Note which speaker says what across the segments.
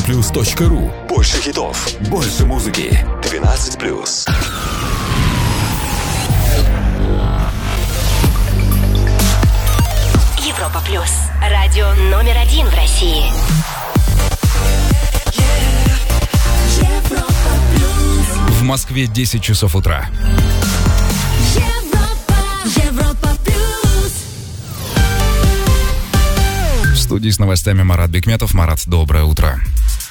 Speaker 1: europaplus.ru. Больше хитов, больше музыки. 12+.
Speaker 2: Европа Плюс. Радио номер 1 в России.
Speaker 1: В Москве 10 часов утра.
Speaker 3: Европа Плюс.
Speaker 1: В студии с новостями Марат Бекметов. Марат, доброе утро.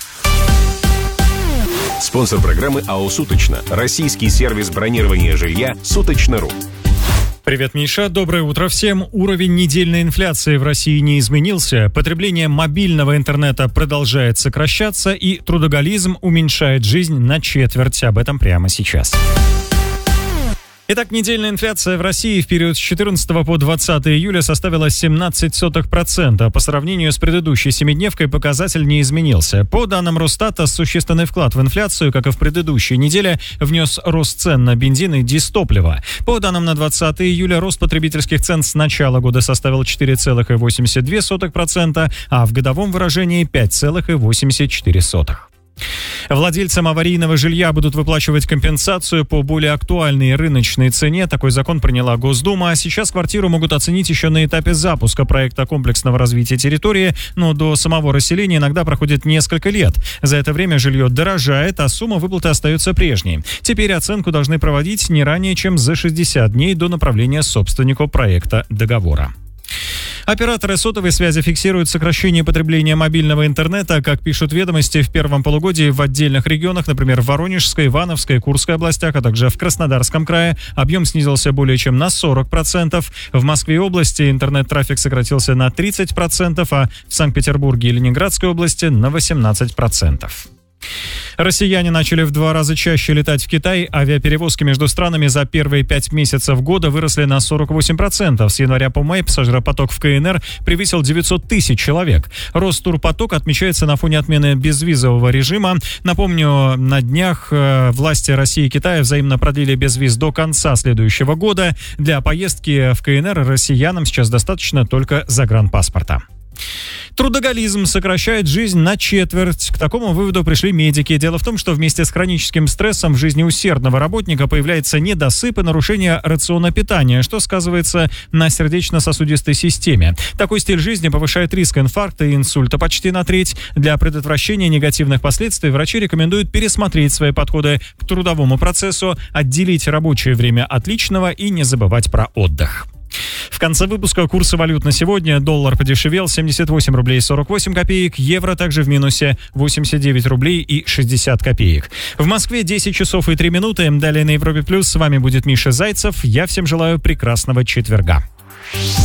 Speaker 4: Спонсор программы АО «Суточно». Российский сервис бронирования жилья «Суточно.ру».
Speaker 5: Привет, Миша. Доброе утро всем. Уровень недельной инфляции в России не изменился. Потребление мобильного интернета продолжает сокращаться, и трудоголизм уменьшает жизнь на четверть. Об этом прямо сейчас. Итак, недельная инфляция в России в период с 14 по 20 июля составила 0,17%. По сравнению с предыдущей семидневкой показатель не изменился. По данным Росстата, существенный вклад в инфляцию, как и в предыдущей неделе, внес рост цен на бензин и дизтопливо. По данным на 20 июля, рост потребительских цен с начала года составил 4,82%, а в годовом выражении 5,84%. Владельцам аварийного жилья будут выплачивать компенсацию по более актуальной рыночной цене. Такой закон приняла Госдума. А сейчас квартиру могут оценить еще на этапе запуска проекта комплексного развития территории, но до самого расселения иногда проходит несколько лет. За это время жилье дорожает, а сумма выплаты остается прежней. Теперь оценку должны проводить не ранее, чем за 60 дней до направления собственнику проекта договора. Операторы сотовой связи фиксируют сокращение потребления мобильного интернета. Как пишут «Ведомости», в первом полугодии в отдельных регионах, например, в Воронежской, Ивановской, Курской областях, а также в Краснодарском крае, объем снизился более чем на 40%. В Москве и области интернет-трафик сократился на 30%, а в Санкт-Петербурге и Ленинградской области на 18%. Россияне начали в 2 раза чаще летать в Китай. Авиаперевозки между странами за первые 5 месяцев года выросли на 48%. С января по май пассажиропоток в КНР превысил 900 тысяч человек. Рост турпотока отмечается на фоне отмены безвизового режима. Напомню, на днях власти России и Китая взаимно продлили безвиз до конца следующего года. Для поездки в КНР россиянам сейчас достаточно только загранпаспорта. Трудоголизм сокращает жизнь на четверть. К такому выводу пришли медики. Дело в том, что вместе с хроническим стрессом в жизни усердного работника появляется недосып и нарушение рациона питания, что сказывается на сердечно-сосудистой системе. Такой стиль жизни повышает риск инфаркта и инсульта почти на треть. Для предотвращения негативных последствий врачи рекомендуют пересмотреть свои подходы к трудовому процессу, отделить рабочее время от личного и не забывать про отдых. В конце выпуска курсы валют на сегодня. Доллар подешевел 78 рублей 48 копеек, евро также в минусе 89 рублей и 60 копеек. В Москве 10 часов и 3 минуты. Далее на Европе Плюс. С вами будет Миша Зайцев. Я всем желаю прекрасного четверга.